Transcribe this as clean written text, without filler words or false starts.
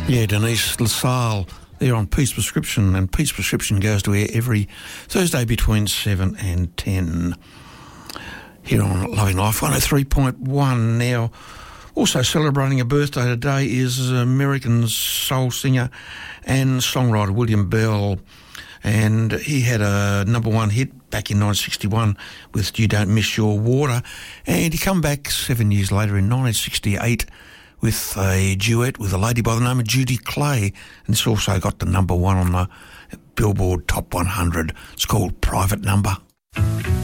Yeah, Denise LaSalle there on Pete's Prescription, and Pete's Prescription goes to air every Thursday between 7 and 10 here on Loving Life 103.1. Now, also celebrating a birthday today is American soul singer and songwriter William Bell, and he had a number one hit back in 1961 with You Don't Miss Your Water, and he come back 7 years later in 1968 with a duet with a lady by the name of Judy Clay, and this also got the number one on the Billboard Top 100. It's called Private Number.